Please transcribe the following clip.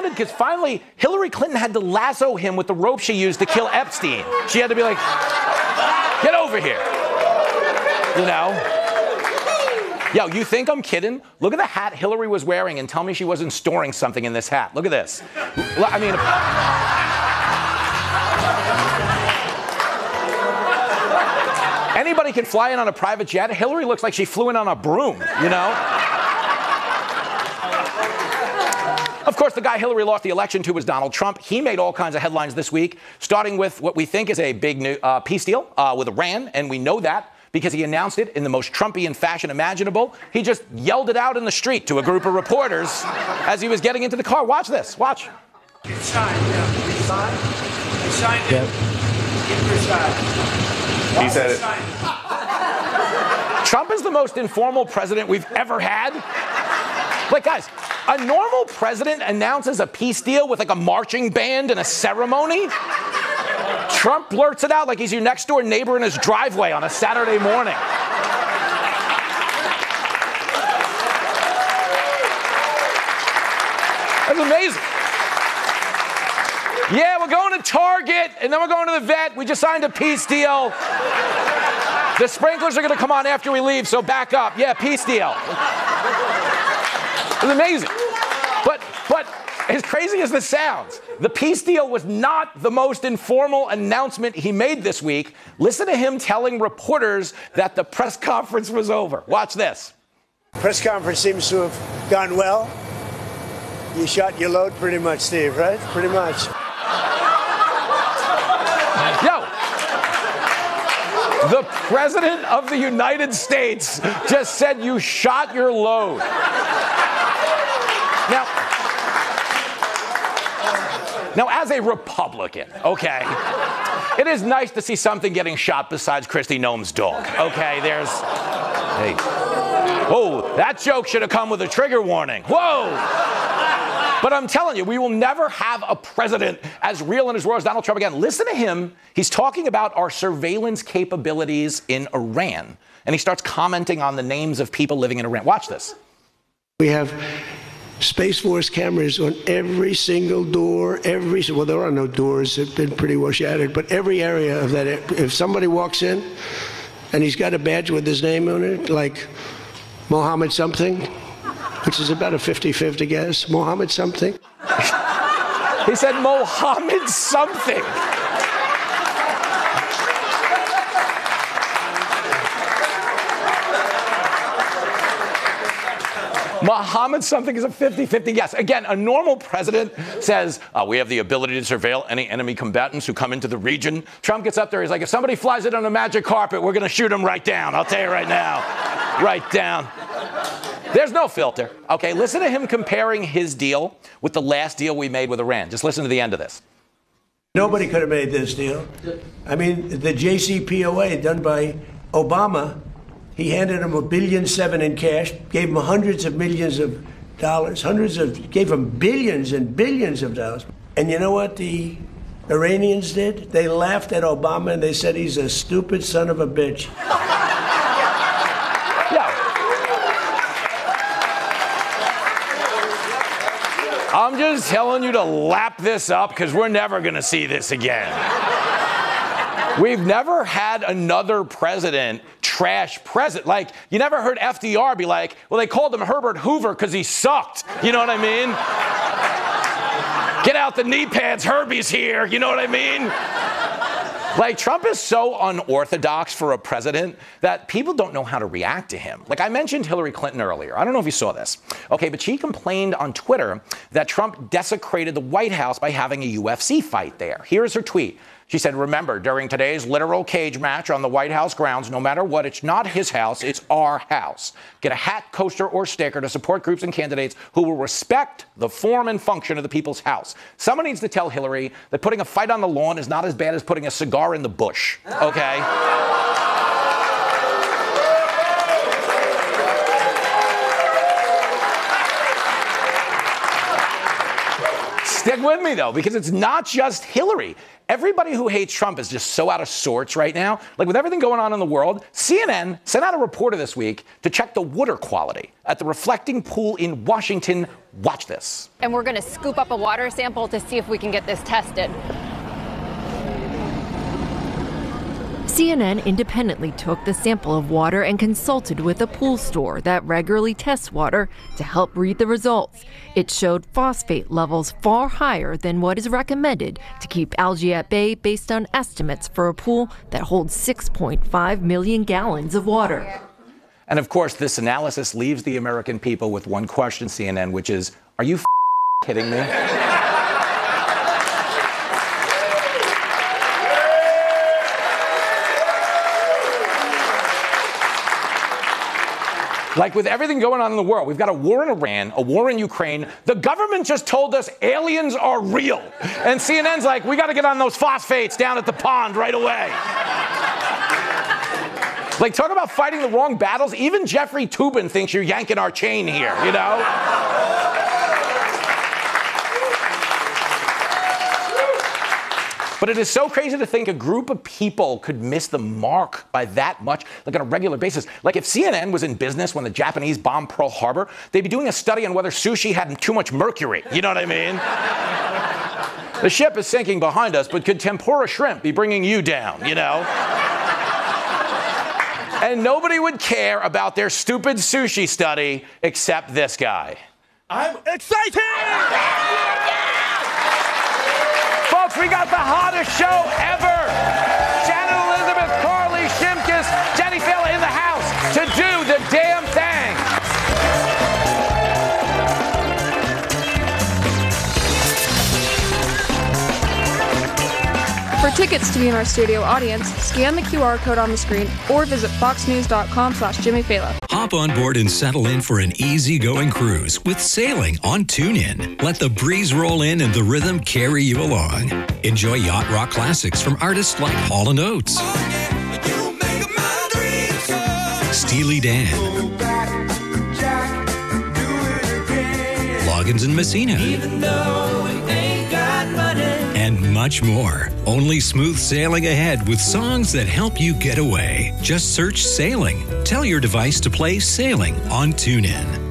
astounded because finally Hillary Clinton had to lasso him with the rope she used to kill Epstein. She had to be like, get over here. You know? Yo, you think I'm kidding? Look at the hat Hillary was wearing and tell me she wasn't storing something in this hat. Look at this. I mean, anybody can fly in on a private jet. Hillary looks like she flew in on a broom, you know? Of course, the guy Hillary lost the election to was Donald Trump. He made all kinds of headlines this week, starting with what we think is a big new peace deal with Iran, and we know that because he announced it in the most Trumpian fashion imaginable. He just yelled it out in the street to a group of reporters as he was getting into the car. Watch this. Watch. It's signed. Yeah. It's signed. I signed it. Give your side. He said it. Trump is the most informal president we've ever had. Like, guys, a normal president announces a peace deal with like a marching band and a ceremony. Trump blurts it out like he's your next door neighbor in his driveway on a Saturday morning. That's amazing. Yeah, we're going to Target, and then we're going to the vet. We just signed a peace deal. The sprinklers are going to come on after we leave, so back up. Yeah, peace deal. It's amazing. But as crazy as this sounds, the peace deal was not the most informal announcement he made this week. Listen to him telling reporters that the press conference was over. Watch this. Press conference seems to have gone well. You shot your load pretty much, Steve, right? Pretty much. Yo, the President of the United States just said you shot your load. Now, as a Republican, okay, it is nice to see something getting shot besides Kristi Noem's dog. Okay, hey. Whoa, that joke should have come with a trigger warning. Whoa! But I'm telling you, we will never have a president as real and as raw as Donald Trump again. Listen to him. He's talking about our surveillance capabilities in Iran. And he starts commenting on the names of people living in Iran. Watch this. We have Space Force cameras on every single door, well, there are no doors, they've been pretty well shattered, but every area of that, if somebody walks in and he's got a badge with his name on it, like Mohammed something, which is about a 50-50 guess, Mohammed something. He said Mohammed something. Mohammed something is a 50-50 guess. Again, a normal president says, we have the ability to surveil any enemy combatants who come into the region. Trump gets up there, he's like, if somebody flies it on a magic carpet, we're going to shoot him right down. I'll tell you right now. Right down. There's no filter. Okay, listen to him comparing his deal with the last deal we made with Iran. Just listen to the end of this. Nobody could have made this deal. I mean, the JCPOA done by Obama, he handed him $1.7 billion in cash, gave him hundreds of millions of dollars, gave him billions and billions of dollars. And you know what the Iranians did? They laughed at Obama and they said he's a stupid son of a bitch. I'm just telling you to lap this up because we're never going to see this again. We've never had another president trash president. Like, you never heard FDR be like, well, they called him Herbert Hoover because he sucked. You know what I mean? Get out the knee pads, Herbie's here. You know what I mean? Like, Trump is so unorthodox for a president that people don't know how to react to him. Like, I mentioned Hillary Clinton earlier. I don't know if you saw this. Okay, but she complained on Twitter that Trump desecrated the White House by having a UFC fight there. Here's her tweet. She said, remember, during today's literal cage match on the White House grounds, no matter what, it's not his house, it's our house. Get a hat, coaster, or sticker to support groups and candidates who will respect the form and function of the people's house. Someone needs to tell Hillary that putting a fight on the lawn is not as bad as putting a cigar in the bush, okay? Stick with me, though, because it's not just Hillary. Everybody who hates Trump is just so out of sorts right now. Like, with everything going on in the world, CNN sent out a reporter this week to check the water quality at the reflecting pool in Washington. Watch this. And we're going to scoop up a water sample to see if we can get this tested. CNN independently took the sample of water and consulted with a pool store that regularly tests water to help read the results. It showed phosphate levels far higher than what is recommended to keep algae at bay based on estimates for a pool that holds 6.5 million gallons of water. And of course, this analysis leaves the American people with one question, CNN, which is, are you kidding me? Like, with everything going on in the world, we've got a war in Iran, a war in Ukraine. The government just told us aliens are real. And CNN's like, we got to get on those phosphates down at the pond right away. Like, talk about fighting the wrong battles. Even Jeffrey Toobin thinks you're yanking our chain here, you know? But it is so crazy to think a group of people could miss the mark by that much, like on a regular basis. Like, if CNN was in business when the Japanese bombed Pearl Harbor, they'd be doing a study on whether sushi had too much mercury. You know what I mean? The ship is sinking behind us, but could tempura shrimp be bringing you down, you know? And nobody would care about their stupid sushi study except this guy. I'm excited! Folks, we got the hottest show ever. Shannon Elizabeth, Carly Shimkus, Jenny Fela in the house to do the damn thing. For tickets to be in our studio audience, scan the QR code on the screen or visit foxnews.com/JimmyFallon. Hop on board and settle in for an easygoing cruise with sailing on TuneIn. Let the breeze roll in and the rhythm carry you along. Enjoy yacht rock classics from artists like Hall & Oates, Steely Dan, Loggins and Messina, and much more. Only smooth sailing ahead with songs that help you get away. Just search Sailing. Tell your device to play Sailing on TuneIn.